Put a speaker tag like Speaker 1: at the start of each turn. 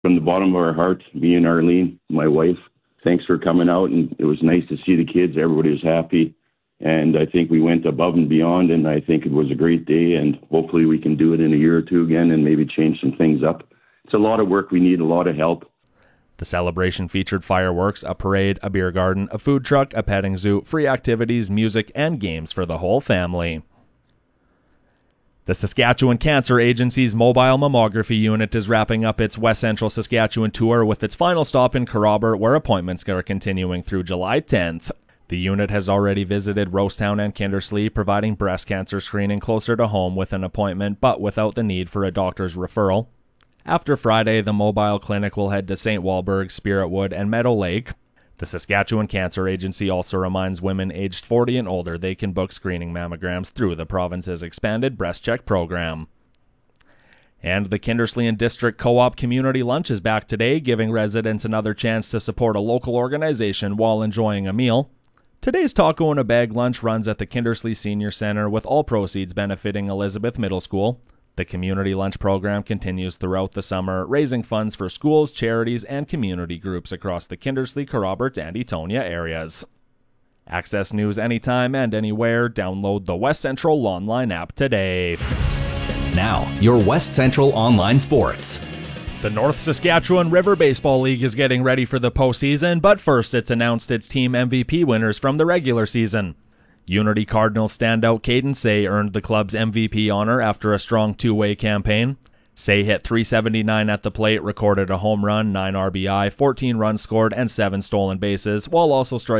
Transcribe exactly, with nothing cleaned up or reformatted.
Speaker 1: From the bottom of our heart, me and Arlene, my wife, thanks for coming out, and it was nice to see the kids. Everybody was happy, and I think we went above and beyond, and I think it was a great day, and hopefully we can do it in a year or two again and maybe change some things up. It's a lot of work. We need a lot of help.
Speaker 2: The celebration featured fireworks, a parade, a beer garden, a food truck, a petting zoo, free activities, music, and games for the whole family. The Saskatchewan Cancer Agency's mobile mammography unit is wrapping up its West Central Saskatchewan tour with its final stop in Kerrobert, where appointments are continuing through July tenth. The unit has already visited Rosetown and Kindersley, providing breast cancer screening closer to home with an appointment, but without the need for a doctor's referral. After Friday, the mobile clinic will head to Saint Walburg, Spiritwood, and Meadow Lake. The Saskatchewan Cancer Agency also reminds women aged forty and older they can book screening mammograms through the province's expanded Breast Check program. And the Kindersley and District Co-op Community Lunch is back today, giving residents another chance to support a local organization while enjoying a meal. Today's Taco in a Bag lunch runs at the Kindersley Senior Center, with all proceeds benefiting Elizabeth Middle School. The community lunch program continues throughout the summer, raising funds for schools, charities, and community groups across the Kindersley, Kerrobert, and Etonia areas. Access news anytime and anywhere. Download the West Central Online app today.
Speaker 3: Now, your West Central Online Sports.
Speaker 2: The North Saskatchewan River Baseball League is getting ready for the postseason, but first it's announced its team M V P winners from the regular season. Unity Cardinals standout Caden Say earned the club's M V P honor after a strong two-way campaign. Say hit three seventy-nine at the plate, recorded a home run, nine R B I, fourteen runs scored, and seven stolen bases, while also striking